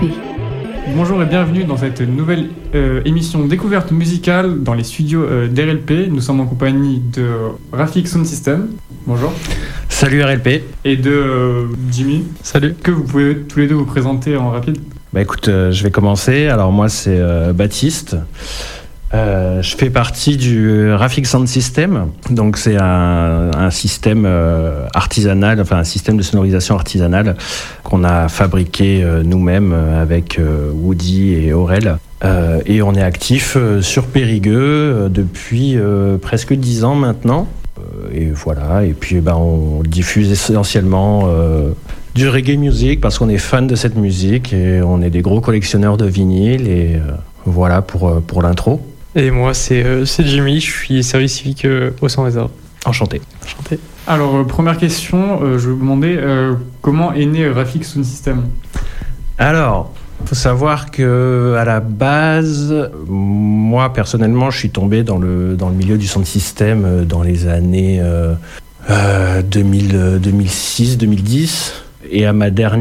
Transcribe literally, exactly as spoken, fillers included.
P. Bonjour et bienvenue dans cette nouvelle euh, émission découverte musicale dans les studios euh, d'R L P. Nous sommes en compagnie de Rafik Sound System. Bonjour. Salut R L P. Et de euh, Jimmy. Salut. Que vous pouvez tous les deux vous présenter en rapide? Bah écoute, euh, je vais commencer. Alors moi c'est euh, Baptiste. Euh, je fais partie du Rafik Sound System. Donc c'est un, un système euh, artisanal, enfin un système de sonorisation artisanale qu'on a fabriqué euh, nous-mêmes avec euh, Woody et Aurel. Euh, et on est actif euh, sur Périgueux euh, depuis euh, presque dix ans maintenant. Euh, et voilà. Et puis ben, on diffuse essentiellement euh, du reggae music parce qu'on est fan de cette musique et on est des gros collectionneurs de vinyles. Et euh, voilà pour, pour l'intro. Et moi, c'est, euh, c'est Jimmy, je suis service civique euh, au Sans Réserve. Enchanté. Enchanté. Alors, euh, première question, euh, je vais vous demander euh, comment est né Rafik Sound System? Alors, il faut savoir que à la base, moi personnellement, je suis tombé dans le, dans le milieu du sound system dans les années euh, euh, deux mille, deux mille six deux mille dix. Et à ma dernière